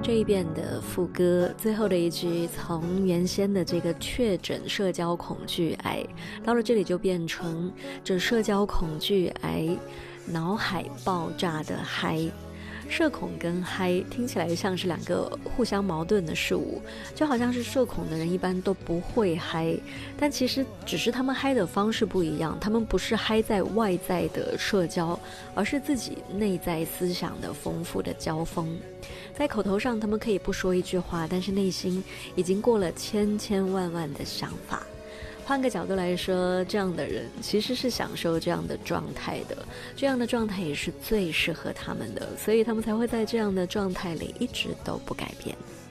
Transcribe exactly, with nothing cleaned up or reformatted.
这一遍的副歌最后的一句，从原先的这个确诊社交恐惧癌，到了这里就变成这社交恐惧癌脑海爆炸的嗨。社恐跟嗨听起来像是两个互相矛盾的事物，就好像是社恐的人一般都不会嗨，但其实只是他们嗨的方式不一样，他们不是嗨在外在的社交，而是自己内在思想的丰富的交锋。在口头上他们可以不说一句话，但是内心已经过了千千万万的想法。换个角度来说，这样的人其实是享受这样的状态的，这样的状态也是最适合他们的，所以他们才会在这样的状态里一直都不改变。